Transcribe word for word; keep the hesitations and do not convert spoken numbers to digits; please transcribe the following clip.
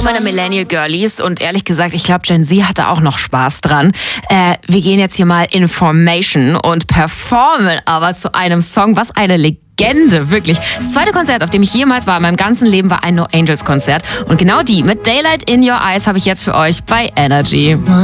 meine Millennial Girlies und ehrlich gesagt, ich glaube, Gen Z hatte auch noch Spaß dran. Äh, wir gehen jetzt hier mal in Formation und performen aber zu einem Song, was eine Legende, wirklich. Das zweite Konzert, auf dem ich jemals war in meinem ganzen Leben, war ein No Angels Konzert. Und genau die mit Daylight in Your Eyes habe ich jetzt für euch bei Energy.